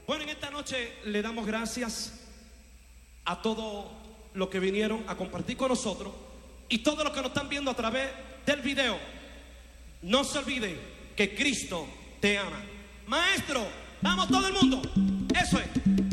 Bueno, en esta noche le damos gracias a todos los que vinieron a compartir con nosotros y todos los que nos están viendo a través del video. No se olviden que Cristo te ama. Maestro, vamos todo el mundo. Eso es.